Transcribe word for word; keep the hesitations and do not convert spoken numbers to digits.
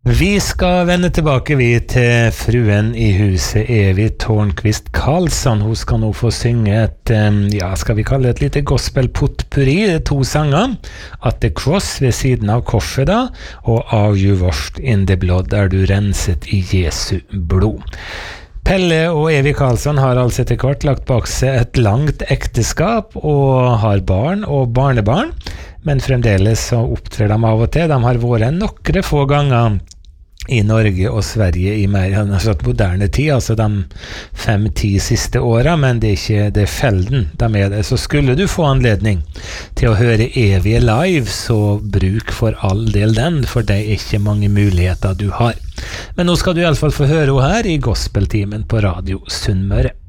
Vi skal vende tilbake vi til fruen i huset, Evy Tornqvist Karlsson. Hun skal nå få synge et, ja, skal vi kalle det et lite gospel-potpurri, to sanger. At the cross ved siden av korset da, og Are you washed in the blood, er du renset i Jesu blod. Pelle og Evy Karlsson har altså etter hvert lagt bak seg et langt ekteskap og har barn og barnebarn, men fremdeles så opptrer de av og til. De har vært nokre få ganger i Norge og Sverige i mer altså moderne tid, altså de fem-ti siste årene, men det er ikke det er felden de er det. Så skulle du få anledning til å høre Evy live, så bruk for all del den, for det er ikke mange muligheter du har. Men nå skal du i alle fall få høre henne her i Gospeltimen på Radio Sunnmøre.